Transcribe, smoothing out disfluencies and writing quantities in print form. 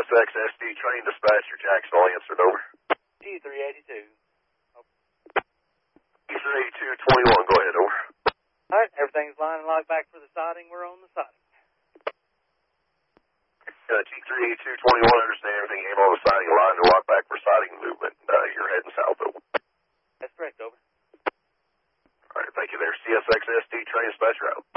CSXSD train dispatcher, Jacksonville answered, over. G382. G38221, go ahead, over. All right, everything's lined and locked back for the siding. We're on the siding. G38221, understand everything came on the siding, line and lock back for siding movement. You're heading south, over. That's correct, over. All right, thank you there. CSXSD train dispatcher out.